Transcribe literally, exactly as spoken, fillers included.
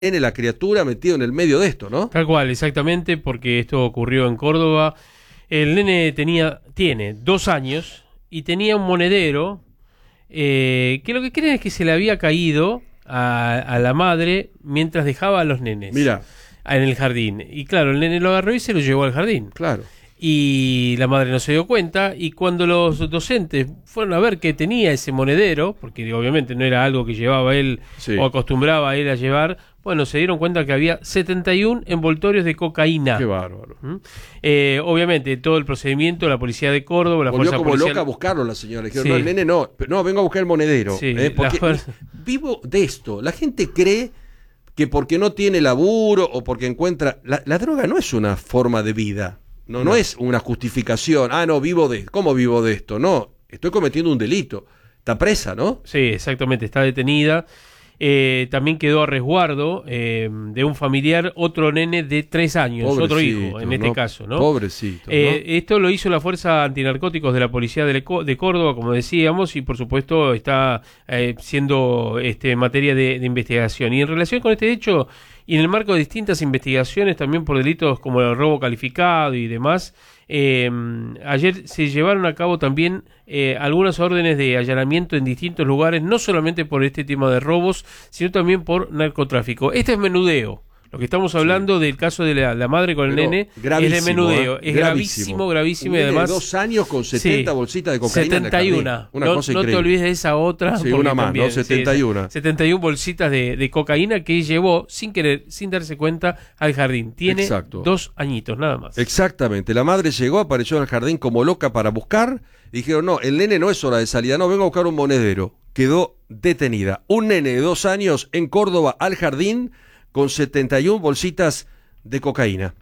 Tiene la criatura metido en el medio de esto, ¿no? Tal cual, exactamente, porque esto ocurrió en Córdoba. El nene tenía, tiene dos años y tenía un monedero eh, que lo que creen es que se le había caído a, a la madre mientras dejaba a los nenes. Mira. En el jardín. Y claro, el nene lo agarró y se lo llevó al jardín. Claro. Y la madre no se dio cuenta, y cuando los docentes fueron a ver que tenía ese monedero, porque obviamente no era algo que llevaba él sí. o acostumbraba a él a llevar, bueno, se dieron cuenta que había setenta y uno envoltorios de cocaína. Qué bárbaro. ¿Mm? Eh, obviamente todo el procedimiento, la policía de Córdoba, la Volvió fuerza como policial... loca a buscarlo la señora. Dijeron, sí. no, el nene no, no, vengo a buscar el monedero. Sí, ¿eh? Porque fuerza... vivo de esto. La gente cree que porque no tiene laburo o porque encuentra... La, la droga no es una forma de vida. No, no, no es una justificación. Ah, no, vivo de... ¿Cómo vivo de esto? No, estoy cometiendo un delito. Está presa, ¿no? Sí, exactamente, está detenida. Eh, también quedó a resguardo eh, de un familiar otro nene de tres años, Pobrecito, otro hijo, en este ¿no? caso, ¿no? Pobrecito, ¿no? Eh, esto lo hizo la Fuerza Antinarcóticos de la Policía de, de Córdoba, como decíamos, y por supuesto está eh, siendo este, materia de, de investigación. Y en relación con este hecho, y en el marco de distintas investigaciones, también por delitos como el robo calificado y demás, eh, ayer se llevaron a cabo también eh, algunas órdenes de allanamiento en distintos lugares, no solamente por este tema de robos, sino también por narcotráfico. Este es menudeo. Lo que estamos hablando sí. del caso de la, la madre con el Pero nene es de menudeo. ¿eh? Es gravísimo, gravísimo. Y además, de dos años con setenta sí, bolsitas de cocaína. setenta y uno. Una no, cosa no te olvides de esa otra. Sí, una más, también, ¿no? setenta y uno. Sí, setenta y uno bolsitas de, de cocaína que llevó sin querer, sin darse cuenta, al jardín. Tiene Exacto. dos añitos, nada más. Exactamente. La madre llegó, apareció en el jardín como loca para buscar. Dijeron, no, el nene no es hora de salida. No, vengo a buscar un monedero. Quedó detenida. Un nene de dos años en Córdoba al jardín con setenta y uno bolsitas de cocaína.